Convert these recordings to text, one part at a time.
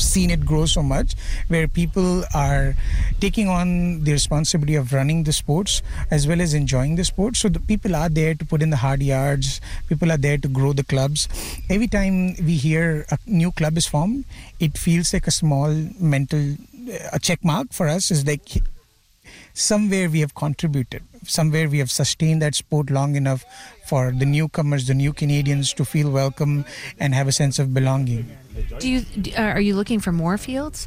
seen it grow so much, where people are taking on the responsibility of running the sports as well as enjoying the sports. So the people are there to put in the hard yards. People are there to grow the clubs. Every time we hear a new club is formed, it feels like a small mental a check mark for us. Is like somewhere we have contributed, somewhere we have sustained that sport long enough for the newcomers, the new Canadians to feel welcome and have a sense of belonging. Are you looking for more fields?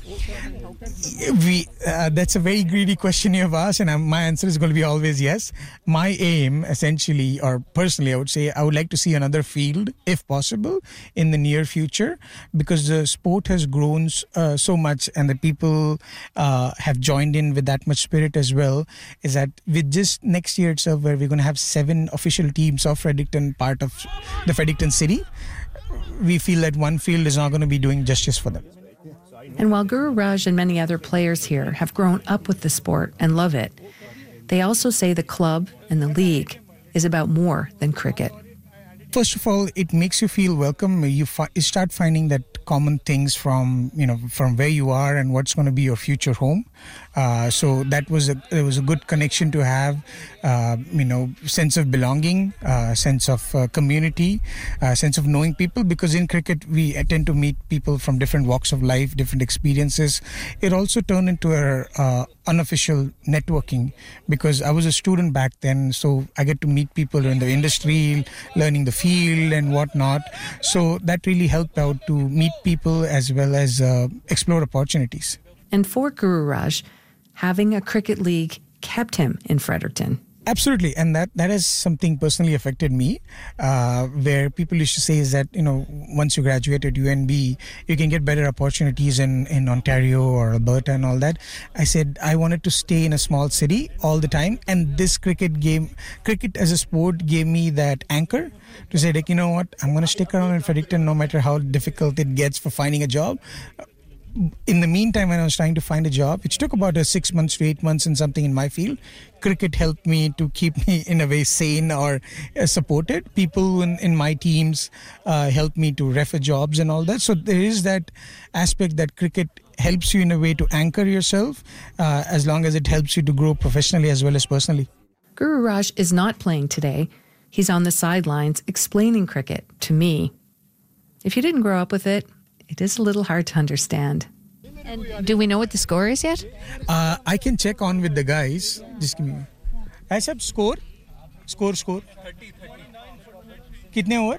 That's a very greedy question you have asked, and my answer is going to be always yes. My aim, essentially, or personally, I would say I would like to see another field, if possible, in the near future, because the sport has grown so much, and the people have joined in with that much spirit as well. Is that with just next year itself, where we're going to have 7 official teams of Fredericton part of the Fredericton city, we feel that one field is not going to be doing justice for them. And while Guru Raj and many other players here have grown up with the sport and love it, they also say the club and the league is about more than cricket. First of all, it makes you feel welcome. You start finding that common things from where you are and what's going to be your future home. So that was it was a good connection to have, sense of belonging, sense of community, sense of knowing people. Because in cricket, we tend to meet people from different walks of life, different experiences. It also turned into a unofficial networking, because I was a student back then, so I get to meet people in the industry, learning the field and whatnot. So that really helped out to meet people as well as explore opportunities. And for Guru Raj, having a cricket league kept him in Fredericton. Absolutely, and that has something personally affected me, where people used to say is that, once you graduate at UNB, you can get better opportunities in Ontario or Alberta and all that. I said I wanted to stay in a small city all the time, and this cricket as a sport gave me that anchor to say, like, you know what, I'm going to stick around in Fredericton no matter how difficult it gets for finding a job. In the meantime, when I was trying to find a job, which took about 6 months to 8 months in something in my field, cricket helped me to keep me in a way sane or supported. People in my teams helped me to refer jobs and all that. So there is that aspect that cricket helps you in a way to anchor yourself, as long as it helps you to grow professionally as well as personally. Guru Raj is not playing today. He's on the sidelines explaining cricket to me. If you didn't grow up with it, it is a little hard to understand. And do we know what the score is yet? I can check on with the guys. Just give me. Guys, have score. 30. Kitne over?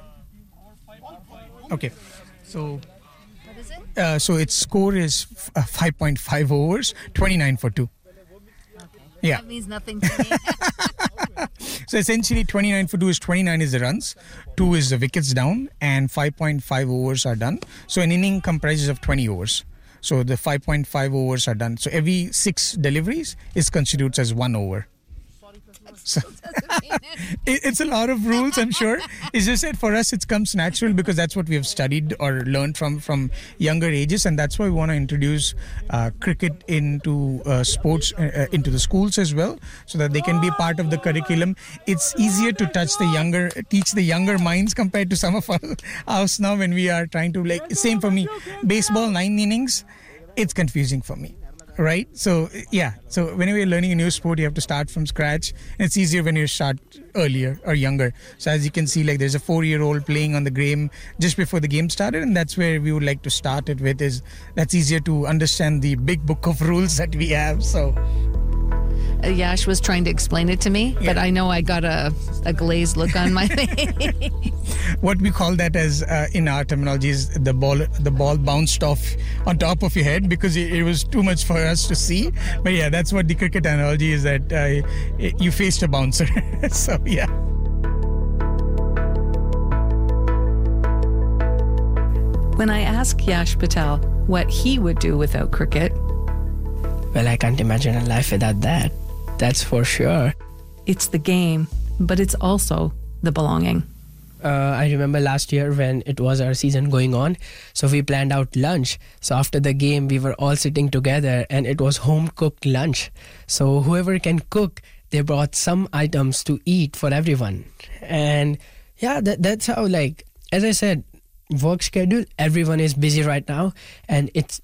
Okay. So. What is it? So its score is 5.5 overs, 29 for 2. Okay. Yeah. That means nothing to me. So essentially 29 for 2 is 29 is the runs, 2 is the wickets down, and 5.5 overs are done. So an inning comprises of 20 overs. So the 5.5 overs are done. So every 6 deliveries is constitutes as 1 over. So it's a lot of rules, I'm sure. It's just that for us it comes natural because that's what we have studied or learned from younger ages, and that's why we want to introduce cricket into sports, into the schools as well, so that they can be part of the curriculum. It's easier to teach the younger minds compared to some of us now when we are trying to, same for me. Baseball, 9 innings, it's confusing for me. Right? So, yeah. So, whenever you're learning a new sport, you have to start from scratch. And it's easier when you start earlier or younger. So, as you can see, there's a 4-year-old playing on the game just before the game started. And that's where we would like to start it with. That's easier to understand the big book of rules that we have. So, Yash was trying to explain it to me, but I know I got a glazed look on my face. What we call that as in our terminology is the ball bounced off on top of your head because it was too much for us to see. But yeah, that's what the cricket analogy is, that you faced a bouncer. So yeah. When I ask Yash Patel what he would do without cricket, well, I can't imagine a life without that. That's for sure. It's the game, but it's also the belonging. I remember last year when it was our season going on, so we planned out lunch. So after the game, we were all sitting together and it was home-cooked lunch. So whoever can cook, they brought some items to eat for everyone. And yeah, that's how, as I said, work schedule, everyone is busy right now, and it's